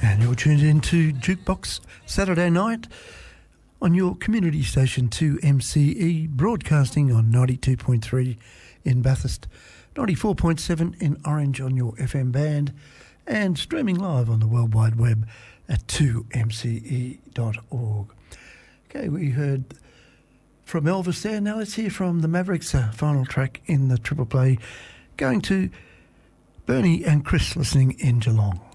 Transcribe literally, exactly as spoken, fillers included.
And you're tuned in to Jukebox Saturday night on your community station two M C E, broadcasting on ninety-two point three in Bathurst, ninety-four point seven in Orange on your F M band, and streaming live on the World Wide Web at two M C E dot org. Okay, we heard from Elvis there. Now let's hear from the Mavericks, uh, final track in the Triple Play, going to Bernie and Chris listening in Geelong.